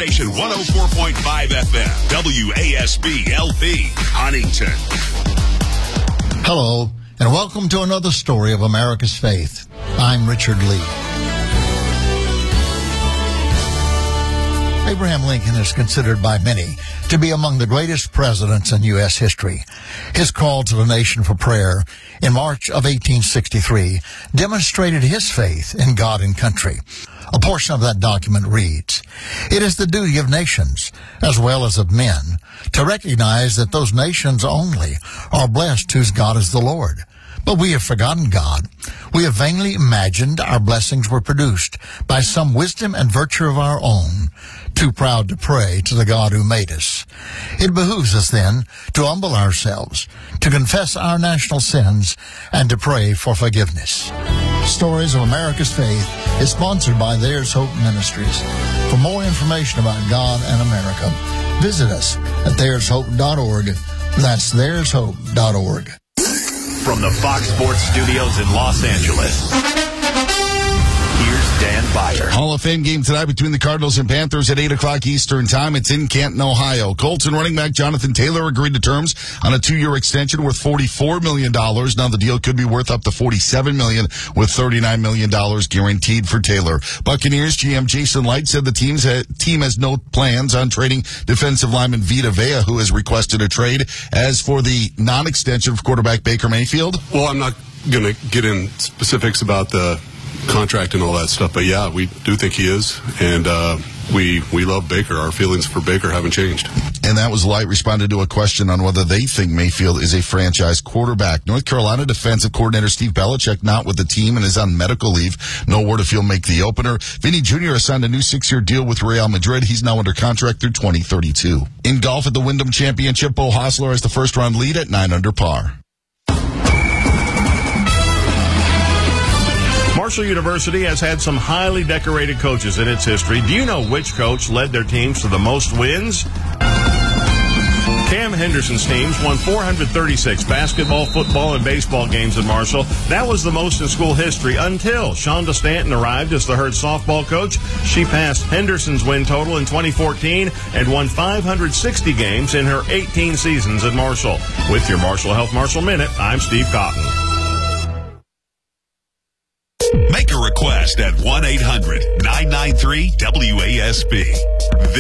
station 104.5 FM, WASB LP, Huntington. Hello, and welcome to another story of America's faith. I'm Richard Lee. Abraham Lincoln is considered by many to be among the greatest presidents in U.S. history. His call to the nation for prayer in March of 1863 demonstrated his faith in God and country. A portion of that document reads, "It is the duty of nations, as well as of men, to recognize that those nations only are blessed whose God is the Lord. But we have forgotten God. We have vainly imagined our blessings were produced by some wisdom and virtue of our own, too proud to pray to the God who made us. It behooves us then to humble ourselves, to confess our national sins, and to pray for forgiveness." Stories of America's Faith is sponsored by There's Hope Ministries. For more information about God and America, visit us at there'shope.org. That's there'shope.org. From the Fox Sports Studios in Los Angeles, here's Dan Byer. Hall of Fame game tonight between the Cardinals and Panthers at 8 o'clock Eastern Time. It's in Canton, Ohio. Colts and running back Jonathan Taylor agreed to terms on a 2-year extension worth $44 million. Now the deal could be worth up to $47 million, with $39 million guaranteed for Taylor. Buccaneers GM Jason Light said the team has no plans on trading defensive lineman Vita Vea, who has requested a trade. As for the non-extension of quarterback Baker Mayfield, well, I'm not going to get in specifics about the contract and all that stuff, but yeah, we do think he is, and we love Baker. Our feelings for Baker haven't changed. And that was Light responded to a question on whether they think Mayfield is a franchise quarterback. North Carolina defensive coordinator Steve Belichick not with the team and is on medical leave. No word if he'll make the opener. Vinny Jr. has signed a new 6-year deal with Real Madrid. He's now under contract through 2032. In golf at the Wyndham Championship, Beau Hossler has the first-round lead at 9 under par. Marshall University has had some highly decorated coaches in its history. Do you know which coach led their teams to the most wins? Cam Henderson's teams won 436 basketball, football, and baseball games at Marshall. That was the most in school history until Shonda Stanton arrived as the Herd softball coach. She passed Henderson's win total in 2014 and won 560 games in her 18 seasons at Marshall. With your Marshall Health Marshall Minute, I'm Steve Cotton. Make a request at 1-800-993-WASB.